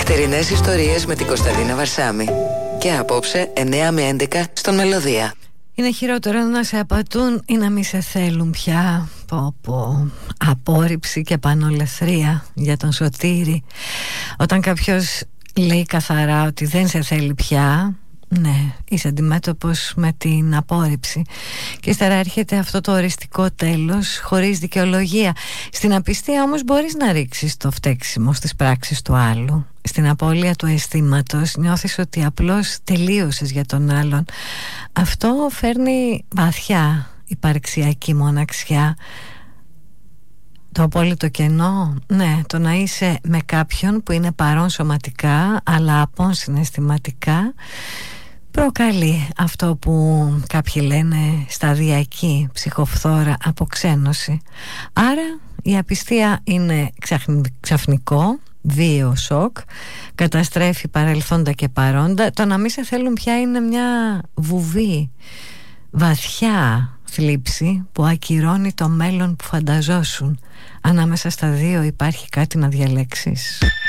Νυχτερινές ιστορίες με την Κωνσταντίνα Βαρσάμη. Και απόψε 9 με 11 στον Μελωδία. Είναι χειρότερο να σε απατούν ή να μη σε θέλουν πια. Απόρριψη και πανολεθρία για τον Σωτήρη. Όταν κάποιος λέει καθαρά ότι δεν σε θέλει πια, ναι, είσαι αντιμέτωπος με την απόρριψη. Και ύστερα έρχεται αυτό το οριστικό τέλος χωρίς δικαιολογία. Στην απιστία όμως μπορείς να ρίξεις το φταίξιμο στις πράξεις του άλλου. Στην απώλεια του αισθήματος νιώθεις ότι απλώς τελείωσες για τον άλλον. Αυτό φέρνει βαθιά υπαρξιακή μοναξιά. Το απόλυτο κενό, ναι, το να είσαι με κάποιον που είναι παρόν σωματικά αλλά απόν συναισθηματικά, προκαλεί αυτό που κάποιοι λένε σταδιακή ψυχοφθόρα αποξένωση. Άρα η απιστία είναι ξαφνικό, βίαιο σοκ, καταστρέφει παρελθόντα και παρόντα. Το να μην σε θέλουν πια είναι μια βουβή, βαθιά θλίψη που ακυρώνει το μέλλον που φανταζόσουν. Ανάμεσα στα δύο υπάρχει κάτι να διαλέξεις.